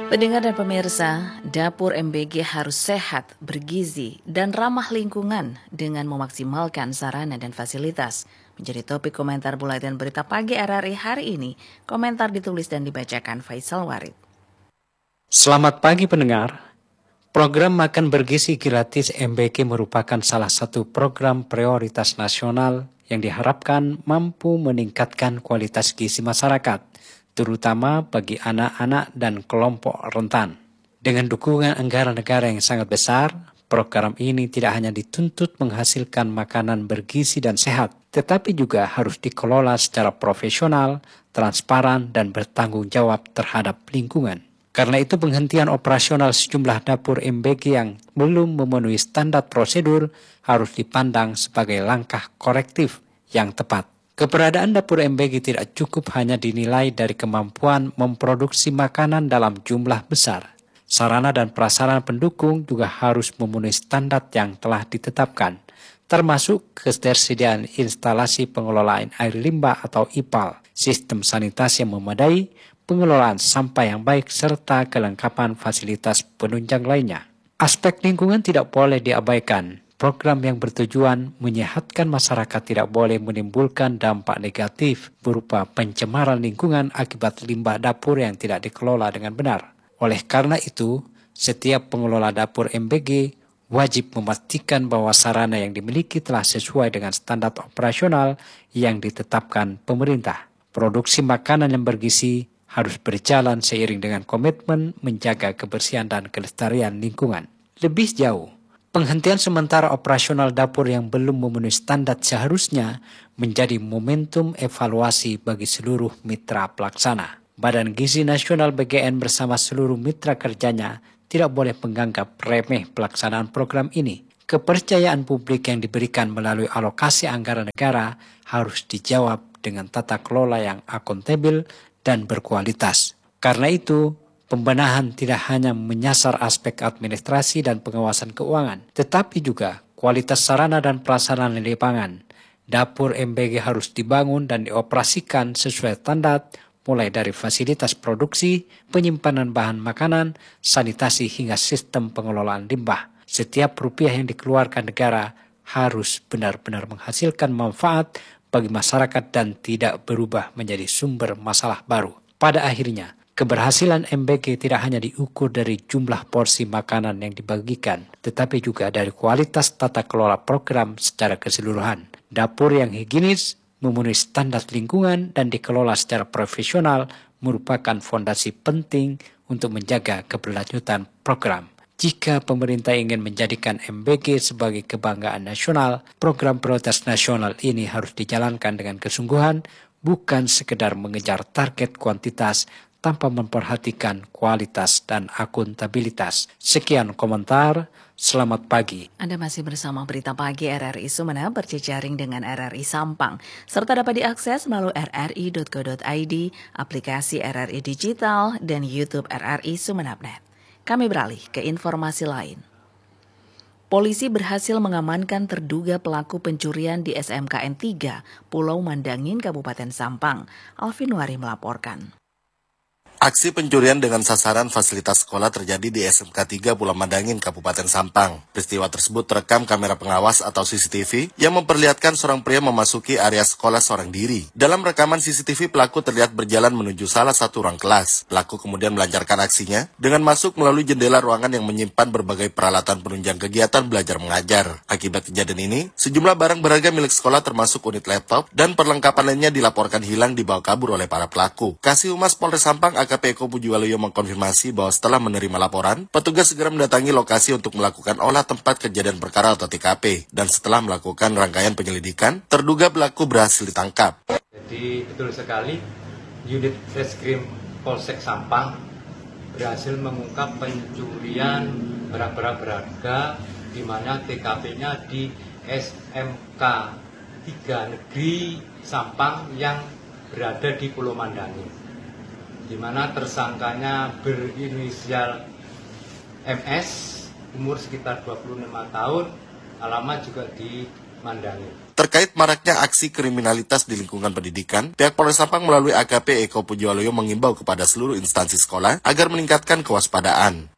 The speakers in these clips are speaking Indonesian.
Pendengar dan pemirsa, dapur MBG harus sehat, bergizi, dan ramah lingkungan dengan memaksimalkan sarana dan fasilitas. Menjadi topik komentar Buletin Berita Pagi RRI hari ini. Komentar ditulis dan dibacakan Faisal Warid. Selamat pagi pendengar. Program Makan Bergizi Gratis MBG merupakan salah satu program prioritas nasional yang diharapkan mampu meningkatkan kualitas gizi masyarakat, terutama bagi anak-anak dan kelompok rentan. Dengan dukungan anggaran negara yang sangat besar, program ini tidak hanya dituntut menghasilkan makanan bergizi dan sehat, tetapi juga harus dikelola secara profesional, transparan, dan bertanggung jawab terhadap lingkungan. Karena itu penghentian operasional sejumlah dapur MBG yang belum memenuhi standar prosedur harus dipandang sebagai langkah korektif yang tepat. Keberadaan dapur MBG tidak cukup hanya dinilai dari kemampuan memproduksi makanan dalam jumlah besar. Sarana dan prasarana pendukung juga harus memenuhi standar yang telah ditetapkan, termasuk ketersediaan instalasi pengelolaan air limbah atau IPAL, sistem sanitasi yang memadai, pengelolaan sampah yang baik, serta kelengkapan fasilitas penunjang lainnya. Aspek lingkungan tidak boleh diabaikan. Program yang bertujuan menyehatkan masyarakat tidak boleh menimbulkan dampak negatif berupa pencemaran lingkungan akibat limbah dapur yang tidak dikelola dengan benar. Oleh karena itu, setiap pengelola dapur MBG wajib memastikan bahwa sarana yang dimiliki telah sesuai dengan standar operasional yang ditetapkan pemerintah. Produksi makanan yang bergizi harus berjalan seiring dengan komitmen menjaga kebersihan dan kelestarian lingkungan. Lebih jauh, penghentian sementara operasional dapur yang belum memenuhi standar seharusnya menjadi momentum evaluasi bagi seluruh mitra pelaksana. Badan Gizi Nasional BGN bersama seluruh mitra kerjanya tidak boleh menganggap remeh pelaksanaan program ini. Kepercayaan publik yang diberikan melalui alokasi anggaran negara harus dijawab dengan tata kelola yang akuntabel dan berkualitas. Karena itu, pembenahan tidak hanya menyasar aspek administrasi dan pengawasan keuangan, tetapi juga kualitas sarana dan prasarana di lapangan. Dapur MBG harus dibangun dan dioperasikan sesuai standar, mulai dari fasilitas produksi, penyimpanan bahan makanan, sanitasi hingga sistem pengelolaan limbah. Setiap rupiah yang dikeluarkan negara harus benar-benar menghasilkan manfaat bagi masyarakat dan tidak berubah menjadi sumber masalah baru. Pada akhirnya, keberhasilan MBG tidak hanya diukur dari jumlah porsi makanan yang dibagikan, tetapi juga dari kualitas tata kelola program secara keseluruhan. Dapur yang higienis, memenuhi standar lingkungan, dan dikelola secara profesional merupakan fondasi penting untuk menjaga keberlanjutan program. Jika pemerintah ingin menjadikan MBG sebagai kebanggaan nasional, program prioritas nasional ini harus dijalankan dengan kesungguhan, bukan sekedar mengejar target kuantitas tanpa memperhatikan kualitas dan akuntabilitas. Sekian komentar, selamat pagi. Anda masih bersama Berita Pagi RRI Sumeneb berjejaring dengan RRI Sampang, serta dapat diakses melalui rri.co.id, aplikasi RRI Digital, dan YouTube RRI Sumeneb.net. Kami beralih ke informasi lain. Polisi berhasil mengamankan terduga pelaku pencurian di SMKN 3, Pulau Mandangin, Kabupaten Sampang. Alvin Wari melaporkan. Aksi pencurian dengan sasaran fasilitas sekolah terjadi di SMK 3 Pulau Mandangin, Kabupaten Sampang. Peristiwa tersebut terekam kamera pengawas atau CCTV yang memperlihatkan seorang pria memasuki area sekolah seorang diri. Dalam rekaman CCTV, pelaku terlihat berjalan menuju salah satu ruang kelas. Pelaku kemudian melancarkan aksinya dengan masuk melalui jendela ruangan yang menyimpan berbagai peralatan penunjang kegiatan belajar mengajar. Akibat kejadian ini, sejumlah barang berharga milik sekolah termasuk unit laptop dan perlengkapan lainnya dilaporkan hilang dibawa kabur oleh para pelaku. Kasih Humas Polres Sampang AKP Eko Pujiwaluyo mengkonfirmasi bahwa setelah menerima laporan, petugas segera mendatangi lokasi untuk melakukan olah tempat kejadian perkara atau TKP. Dan setelah melakukan rangkaian penyelidikan, terduga pelaku berhasil ditangkap. Jadi betul sekali, unit Reskrim Polsek Sampang berhasil mengungkap pencurian barang-barang berharga di mana TKP-nya di SMK 3 Negeri Sampang yang berada di Pulau Mandangin, di mana tersangkanya berinisial MS, umur sekitar 25 tahun, alamat juga di Mandangin. Terkait maraknya aksi kriminalitas di lingkungan pendidikan, pihak Polres Sampang melalui AKP Eko Pujiwaluyo mengimbau kepada seluruh instansi sekolah agar meningkatkan kewaspadaan.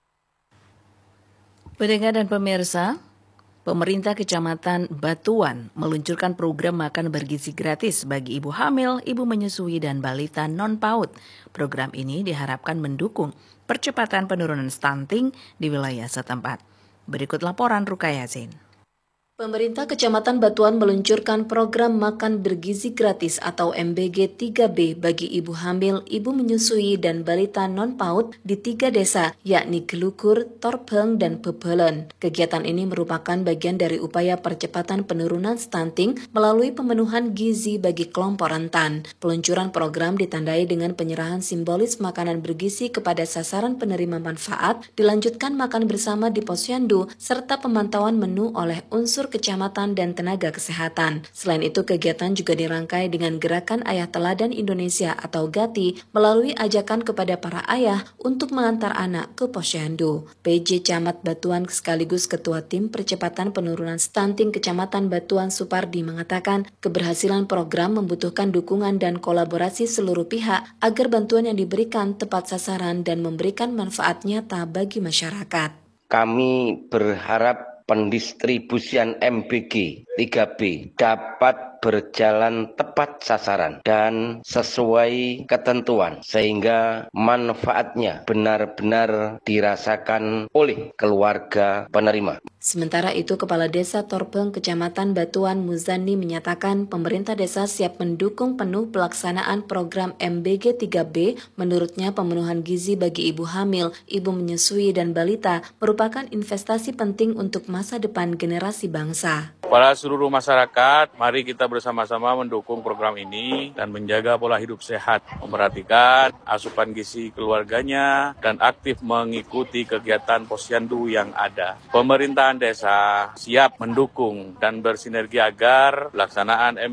Pendengar dan pemirsa, pemerintah Kecamatan Batuan meluncurkan program makan bergizi gratis bagi ibu hamil, ibu menyusui, dan balita non-PAUD. Program ini diharapkan mendukung percepatan penurunan stunting di wilayah setempat. Berikut laporan Rukaya Zain. Pemerintah Kecamatan Batuan meluncurkan program makan bergizi gratis atau MBG 3B bagi ibu hamil, ibu menyusui, dan balita non-PAUD di 3 desa, yakni Gelukur, Torpeng, dan Bebelen. Kegiatan ini merupakan bagian dari upaya percepatan penurunan stunting melalui pemenuhan gizi bagi kelompok rentan. Peluncuran program ditandai dengan penyerahan simbolis makanan bergizi kepada sasaran penerima manfaat, dilanjutkan makan bersama di posyandu, serta pemantauan menu oleh unsur kecamatan dan tenaga kesehatan. Selain itu, kegiatan juga dirangkai dengan Gerakan Ayah Teladan Indonesia atau GATI melalui ajakan kepada para ayah untuk mengantar anak ke posyandu. PJ Camat Batuan sekaligus Ketua Tim Percepatan Penurunan Stunting Kecamatan Batuan Supardi mengatakan keberhasilan program membutuhkan dukungan dan kolaborasi seluruh pihak agar bantuan yang diberikan tepat sasaran dan memberikan manfaat nyata bagi masyarakat. Kami berharap pendistribusian MBG 3B dapat berjalan tepat sasaran dan sesuai ketentuan sehingga manfaatnya benar-benar dirasakan oleh keluarga penerima. Sementara itu, Kepala Desa Torpeng Kecamatan Batuan Muzani menyatakan pemerintah desa siap mendukung penuh pelaksanaan program MBG 3B. Menurutnya, pemenuhan gizi bagi ibu hamil, ibu menyusui, dan balita merupakan investasi penting untuk masa depan generasi bangsa. Para seluruh masyarakat, mari kita bersama-sama mendukung program ini dan menjaga pola hidup sehat, memperhatikan asupan gizi keluarganya, dan aktif mengikuti kegiatan posyandu yang ada. Pemerintahan desa siap mendukung dan bersinergi agar pelaksanaan